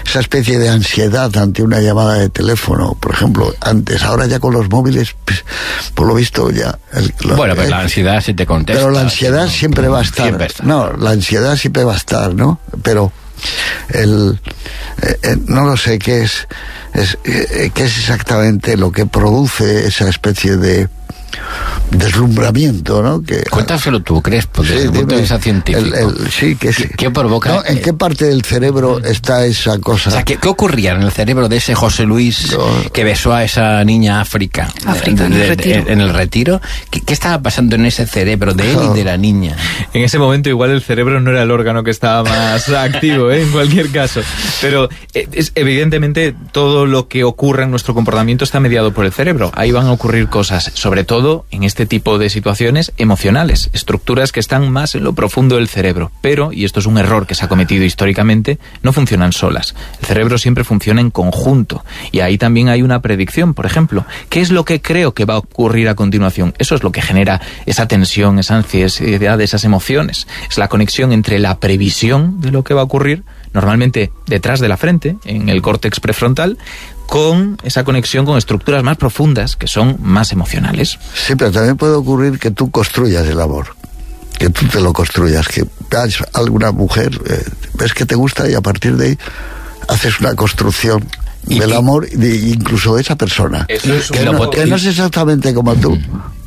esa especie de ansiedad ante una llamada de teléfono, por ejemplo, antes, ahora ya con los móviles, pues, por lo visto ya... El, lo, bueno, pero eh, la ansiedad sí te contesta. Pero la ansiedad ¿no? siempre va a estar. Siempre está. No, la ansiedad siempre va a estar, ¿no? Pero el... Eh, eh, no lo sé qué es, es eh, qué es exactamente lo que produce esa especie de deslumbramiento, ¿no? Que, Cuéntaselo tú, Crespo, desde sí, el punto de dime, vista científico. el, el, sí, que ¿Qué, ¿Qué provoca? ¿no? ¿En qué parte del cerebro está esa cosa? O sea, ¿qué, qué ocurría en el cerebro de ese José Luis no. que besó a esa niña África, África de, en, el de, retiro. De, en el retiro? ¿Qué, ¿Qué estaba pasando en ese cerebro de él y de la niña? En ese momento igual el cerebro no era el órgano que estaba más activo, ¿eh? En cualquier caso. Pero es, evidentemente todo lo que ocurre en nuestro comportamiento está mediado por el cerebro. Ahí van a ocurrir cosas, sobre todo en este tipo de situaciones emocionales, estructuras que están más en lo profundo del cerebro. Pero, y esto es un error que se ha cometido históricamente, no funcionan solas. El cerebro siempre funciona en conjunto. Y ahí también hay una predicción, por ejemplo. ¿Qué es lo que creo que va a ocurrir a continuación? Eso es lo que genera esa tensión, esa ansiedad, esas emociones. Es la conexión entre la previsión de lo que va a ocurrir, normalmente detrás de la frente, en el córtex prefrontal, con esa conexión con estructuras más profundas que son más emocionales. Sí, pero también puede ocurrir que tú construyas el amor, que tú te lo construyas, que veas a alguna mujer, eh, ves que te gusta y a partir de ahí haces una construcción ¿Y del amor de, incluso de esa persona. Eso es que, no, que no es exactamente como tú.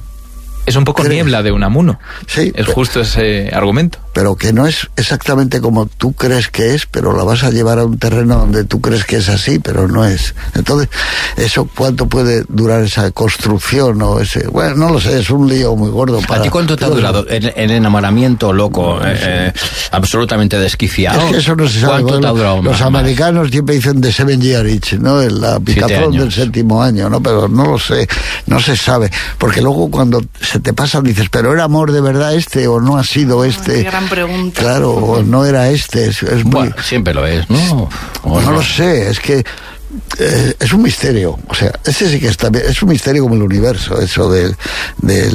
Es un poco ¿Crees? Niebla de Unamuno. Sí. Es pero, justo ese argumento. Pero que no es exactamente como tú crees que es, pero la vas a llevar a un terreno donde tú crees que es así, pero no es. Entonces, ¿eso cuánto puede durar esa construcción o ese...? Bueno, no lo sé, es un lío muy gordo. Para, ¿A ti cuánto te ha durado el, el enamoramiento loco, eh, eh, absolutamente desquiciado? Es que eso no se sabe. ¿Cuánto te ha durado Los más, americanos más? Siempre dicen de seven year itch, ¿no? El picazón del séptimo año, ¿no? Pero no lo sé, no se sabe. Porque luego cuando se te pasa dices, pero ¿era amor de verdad este o no ha sido este? Qué gran pregunta. Claro, o no era este. Es, es muy... Bueno, siempre lo es, ¿no? No, no lo sé, es que eh, es un misterio. O sea, ese sí que está bien. Es un misterio como el universo, eso de, de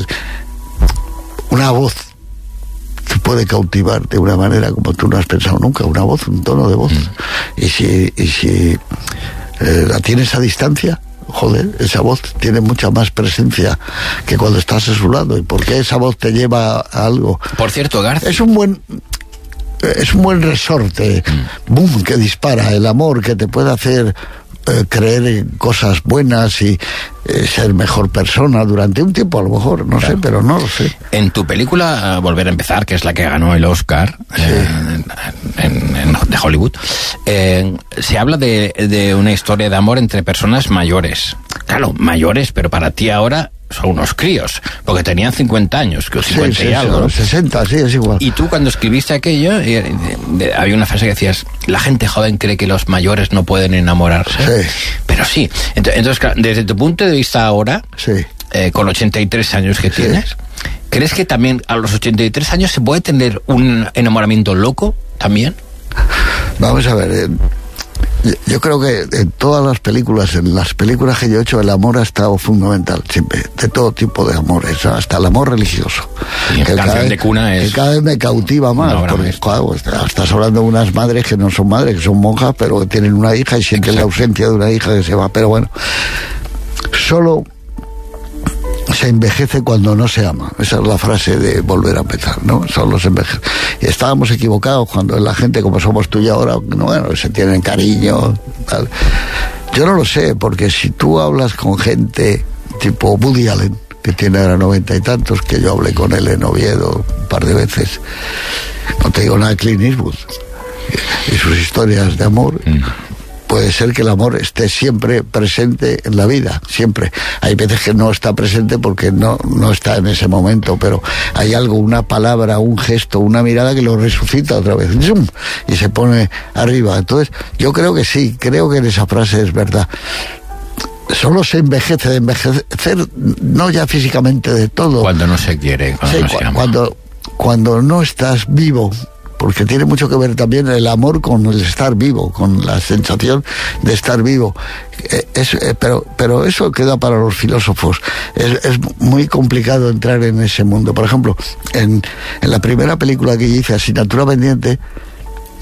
una voz te puede cautivar de una manera como tú no has pensado nunca, una voz, un tono de voz. Mm. Y si, y si eh, la tienes a distancia, joder, esa voz tiene mucha más presencia que cuando estás a su lado. ¿Y por qué esa voz te lleva a algo? Por cierto, García, es un buen es un buen resorte, mm. boom, que dispara el amor, que te puede hacer eh, creer en cosas buenas y eh, ser mejor persona durante un tiempo, a lo mejor, no claro. sé, pero no lo sé. En tu película, uh, Volver a empezar, que es la que ganó el Oscar, sí. eh, en, en, de Hollywood, eh, se habla de, de una historia de amor entre personas mayores. Claro, mayores, pero para ti ahora son unos críos, porque tenían cincuenta años, que cincuenta sí, sí, y algo. ¿no? sesenta, sí, es igual. Y tú cuando escribiste aquello, eh, de, de, había una frase que decías, la gente joven cree que los mayores no pueden enamorarse. Sí. Pero sí. Entonces, entonces claro, desde tu punto de vista ahora, sí. eh, con ochenta y tres años que sí. tienes, ¿crees que también a los ochenta y tres años se puede tener un enamoramiento loco también? Vamos a ver... Eh... Yo creo que en todas las películas, en las películas que yo he hecho, el amor ha estado fundamental, siempre, de todo tipo de amores, hasta el amor religioso. Y que cada, vez, de cuna es... que cada vez me cautiva más, porque claro, estás hablando de unas madres que no son madres, que son monjas, pero que tienen una hija y sienten Exacto. la ausencia de una hija que se va. Pero bueno, solo se envejece cuando no se ama. Esa es la frase de Volver a empezar, ¿no? Solo se envejece. Y estábamos equivocados cuando la gente como somos tú y ahora, bueno, se tienen cariño, tal. Yo no lo sé, porque si tú hablas con gente tipo Woody Allen, que tiene ahora noventa y tantos, que yo hablé con él en Oviedo un par de veces, no te digo nada de Clint Eastwood y sus historias de amor. Mm. Puede ser que el amor esté siempre presente en la vida, siempre. Hay veces que no está presente porque no, no está en ese momento, pero hay algo, una palabra, un gesto, una mirada que lo resucita otra vez, ¡zum!, y se pone arriba. Entonces, yo creo que sí, creo que en esa frase es verdad. Solo se envejece, de envejecer, no ya físicamente de todo. Cuando no se quiere, cuando sí, no se ama. Cuando, cuando no estás vivo, porque tiene mucho que ver también el amor con el estar vivo, con la sensación de estar vivo. Eh, es, eh, pero, pero eso queda para los filósofos. Es, es muy complicado entrar en ese mundo. Por ejemplo, en, en la primera película que hice, Asignatura Pendiente,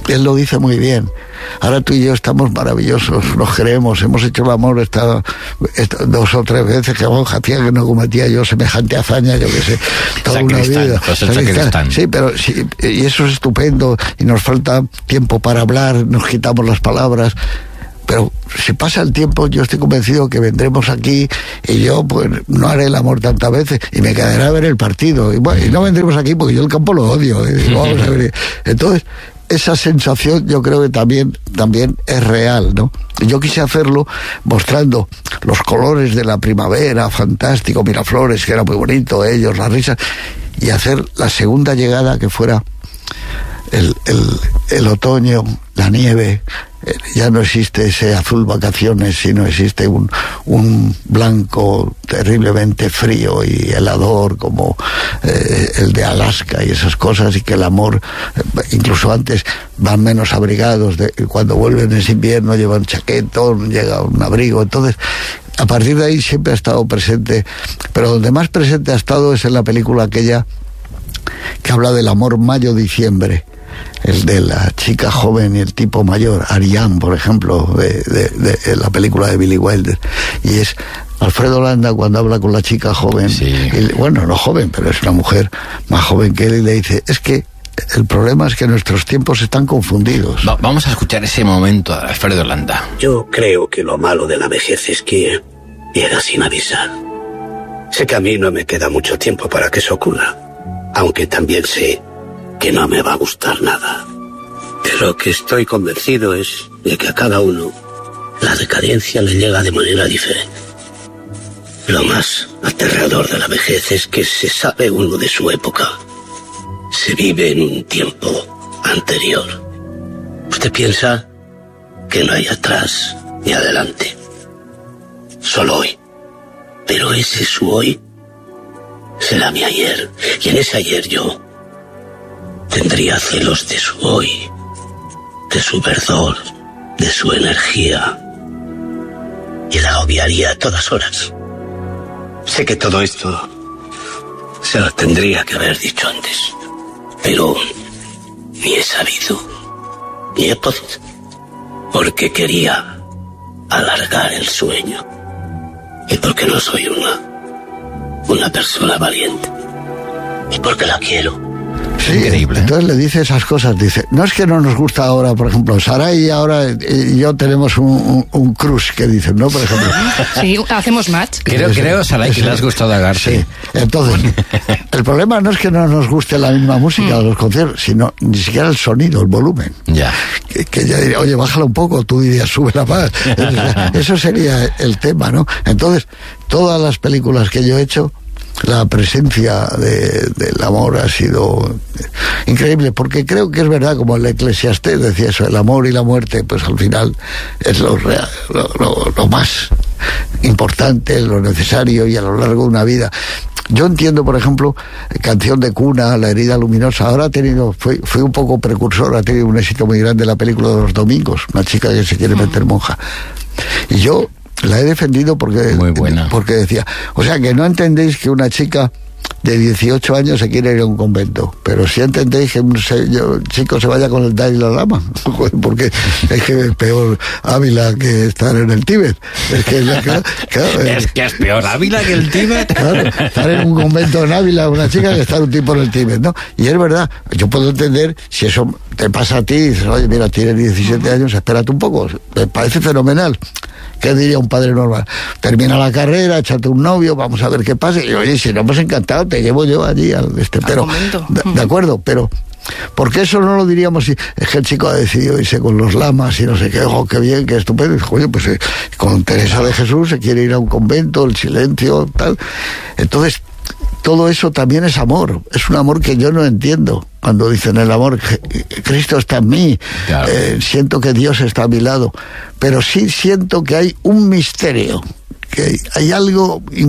él lo dice muy bien. Ahora tú y yo estamos maravillosos, nos queremos, hemos hecho el amor esta, esta, dos o tres veces, que oh, hacía que no cometía yo semejante hazaña, yo qué sé, toda Sacristán, una vida. pues el sacristán. Sí, pero sí, y eso es estupendo, y nos falta tiempo para hablar, nos quitamos las palabras. Pero si pasa el tiempo, yo estoy convencido que vendremos aquí y yo pues no haré el amor tantas veces y me quedaré a ver el partido. Y, bueno, y no vendremos aquí porque yo el campo lo odio. Y digo, vamos a ver. Entonces, esa sensación yo creo que también, también es real, ¿no? Yo quise hacerlo mostrando los colores de la primavera, fantástico, Miraflores, que era muy bonito, ellos, las risas, y hacer la segunda llegada que fuera el, el, el otoño, la nieve. Ya no existe ese azul vacaciones, sino existe un, un blanco terriblemente frío y helador como eh, el de Alaska y esas cosas, y que el amor, eh, incluso antes van menos abrigados, de, cuando vuelven ese invierno llevan chaquetón, llega un abrigo. Entonces, a partir de ahí siempre ha estado presente, pero donde más presente ha estado es en la película aquella que habla del amor mayo-diciembre, el de la chica joven y el tipo mayor, Ariane, por ejemplo, de, de, de la película de Billy Wilder, y es Alfredo Landa cuando habla con la chica joven, sí. y, bueno, no joven, pero es una mujer más joven que él, y le dice, es que el problema es que nuestros tiempos están confundidos. Va, vamos a escuchar ese momento de Alfredo Landa. Yo creo que lo malo de la vejez es que llega sin avisar. Sé que a mí no me queda mucho tiempo para que eso ocurra, aunque también sé que no me va a gustar nada. De lo que estoy convencido es de que a cada uno la decadencia le llega de manera diferente. Lo más aterrador de la vejez es que se sabe uno de su época. Se vive en un tiempo anterior. Usted piensa que no hay atrás ni adelante. Solo hoy. Pero ese su hoy será mi ayer. Y en ese ayer yo tendría celos de su hoy, de su verdor, de su energía, y la obviaría a todas horas. Sé que todo esto se lo tendría que haber dicho antes, pero ni he sabido, ni he podido, porque quería alargar el sueño, y porque no soy una, una persona valiente, y porque la quiero. Sí, increíble. Entonces le dice esas cosas, dice, no es que no nos gusta ahora, por ejemplo, Saray ahora y yo tenemos un, un, un crush, que dicen, ¿no? Por ejemplo. Sí, hacemos match. Creo, Eso, creo Saray, que le has gustado a García. Sí, entonces, el problema no es que no nos guste la misma música de los conciertos, sino ni siquiera el sonido, el volumen. Ya. Que, que ya diría, oye, bájala un poco, tú dirías, súbela más. Eso sería el tema, ¿no? Entonces, todas las películas que yo he hecho, la presencia de, del amor ha sido increíble, porque creo que es verdad, como el Eclesiastés decía eso, el amor y la muerte, pues al final es lo, real, lo, lo, lo más importante, lo necesario, y a lo largo de una vida. Yo entiendo, por ejemplo, Canción de cuna, La herida luminosa, ahora ha tenido, fue, fue un poco precursor, ha tenido un éxito muy grande la película de Los domingos, una chica que se quiere meter monja. Y yo la he defendido porque, muy buena. porque decía, o sea, que no entendéis que una chica de dieciocho años se quiere ir a un convento, pero sí entendéis que un chico se vaya con el Dalai Lama, porque es que es peor Ávila que estar en el Tíbet. Es que, claro, claro, es, que es peor Ávila que el Tíbet. Claro, estar en un convento en Ávila una chica que estar un tipo en el Tíbet, ¿no? Y es verdad, yo puedo entender si eso te pasa a ti y dices, oye, mira, tienes diecisiete años, espérate un poco, me parece fenomenal. ¿Qué diría un padre normal? Termina la carrera, échate un novio, vamos a ver qué pasa. Y oye, si no hemos encantado, te llevo yo allí al este. Pero, de, de acuerdo, pero ¿por qué eso no lo diríamos si es que el chico ha decidido irse con los lamas y no sé qué? ¡Oh, qué bien, qué estupendo! Y, oye, pues eh, con Teresa de Jesús se quiere ir a un convento, el silencio, tal. Entonces, todo eso también es amor. Es un amor que yo no entiendo. Cuando dicen el amor, Cristo está en mí, claro. eh, siento que Dios está a mi lado, pero sí siento que hay un misterio, que hay algo in,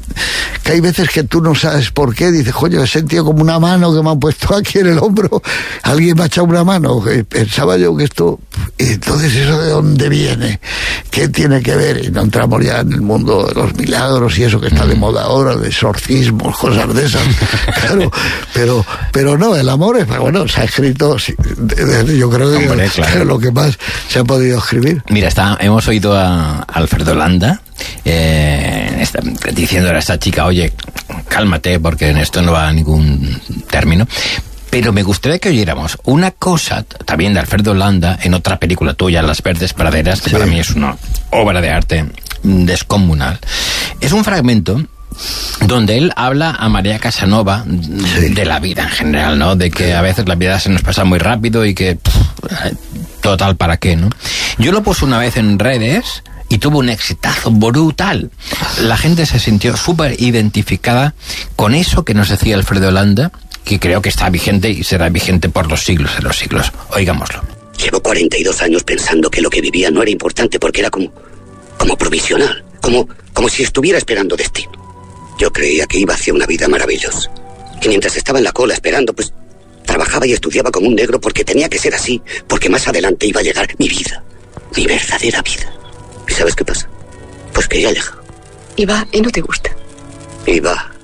que hay veces que tú no sabes por qué, dices, coño, he sentido como una mano que me han puesto aquí en el hombro, alguien me ha echado una mano, pensaba yo que esto, y entonces eso de dónde viene, qué tiene que ver, y no entramos ya en el mundo de los milagros y eso que está de moda ahora, de exorcismos, cosas de esas, claro, pero, pero no, el amor es, bueno, se ha escrito, yo creo que Hombre, claro. lo que más se ha podido escribir. Mira, está, hemos oído a Alfredo Landa eh, está, diciéndole a esta chica, oye, cálmate porque en esto no va a ningún término. Pero me gustaría que oyéramos una cosa también de Alfredo Landa en otra película tuya, Las Verdes Praderas, que sí. para mí es una obra de arte descomunal. Es un fragmento donde él habla a María Casanova sí. de la vida en general, ¿no? De que a veces la vida se nos pasa muy rápido y que pff, total, ¿para qué, no? Yo lo puse una vez en redes y tuvo un exitazo brutal. La gente se sintió súper identificada con eso que nos decía Alfredo Landa, que creo que está vigente y será vigente por los siglos de los siglos. Oigámoslo. Llevo cuarenta y dos años pensando que lo que vivía no era importante porque era como, como provisional, como, como si estuviera esperando destino. Yo creía que iba hacia una vida maravillosa. Que mientras estaba en la cola esperando, pues trabajaba y estudiaba como un negro porque tenía que ser así, porque más adelante iba a llegar mi vida, mi verdadera vida. ¿Y sabes qué pasa? Pues que ya llega. Y va y no te gusta. Y va